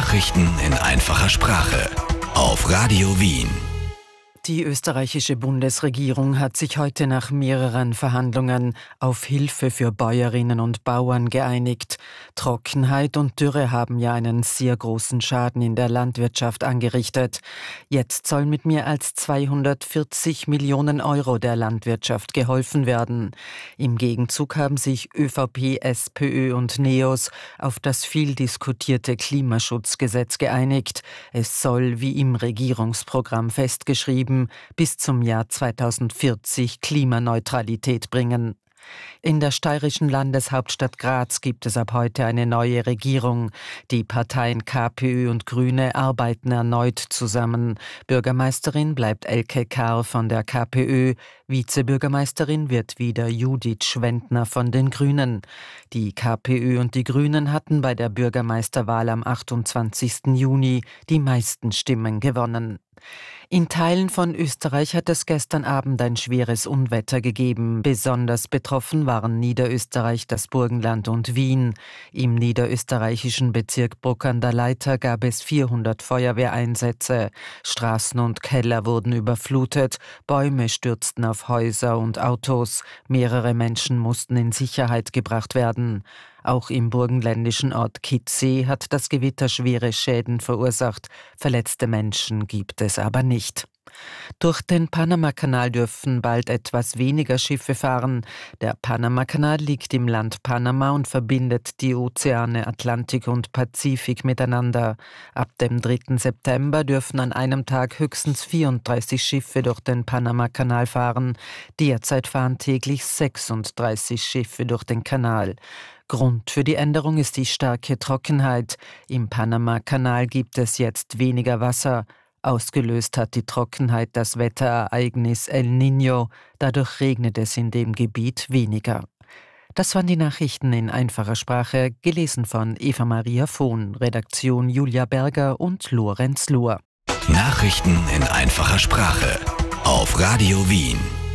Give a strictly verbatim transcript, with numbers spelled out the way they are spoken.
Nachrichten in einfacher Sprache auf Radio Wien. Die österreichische Bundesregierung hat sich heute nach mehreren Verhandlungen auf Hilfe für Bäuerinnen und Bauern geeinigt. Trockenheit und Dürre haben ja einen sehr großen Schaden in der Landwirtschaft angerichtet. Jetzt soll mit mehr als zweihundertvierzig Millionen Euro der Landwirtschaft geholfen werden. Im Gegenzug haben sich ÖVP, SPÖ und NEOS auf das viel diskutierte Klimaschutzgesetz geeinigt. Es soll, wie im Regierungsprogramm festgeschrieben, bis zum Jahr zweitausendvierzig Klimaneutralität bringen. In der steirischen Landeshauptstadt Graz gibt es ab heute eine neue Regierung. Die Parteien KPÖ und Grüne arbeiten erneut zusammen. Bürgermeisterin bleibt Elke Karr von der KPÖ. Vizebürgermeisterin wird wieder Judith Schwendner von den Grünen. Die KPÖ und die Grünen hatten bei der Bürgermeisterwahl am achtundzwanzigsten Juni die meisten Stimmen gewonnen. In Teilen von Österreich hat es gestern Abend ein schweres Unwetter gegeben. Besonders betroffen waren Niederösterreich, das Burgenland und Wien. Im niederösterreichischen Bezirk Bruck an der Leitha gab es vierhundert Feuerwehreinsätze. Straßen und Keller wurden überflutet, Bäume stürzten auf Häuser und Autos. Mehrere Menschen mussten in Sicherheit gebracht werden. Auch im burgenländischen Ort Kitzee hat das Gewitter schwere Schäden verursacht. Verletzte Menschen gibt es aber nicht. Durch den Panamakanal dürfen bald etwas weniger Schiffe fahren. Der Panamakanal liegt im Land Panama und verbindet die Ozeane Atlantik und Pazifik miteinander. Ab dem dritten September dürfen an einem Tag höchstens vierunddreißig Schiffe durch den Panamakanal fahren. Derzeit fahren täglich sechsunddreißig Schiffe durch den Kanal. Grund für die Änderung ist die starke Trockenheit. Im Panamakanal gibt es jetzt weniger Wasser. Ausgelöst hat die Trockenheit das Wetterereignis El Niño. Dadurch regnet es in dem Gebiet weniger. Das waren die Nachrichten in einfacher Sprache, gelesen von Eva-Maria Vohn, Redaktion Julia Berger und Lorenz Lohr. Nachrichten in einfacher Sprache auf Radio Wien.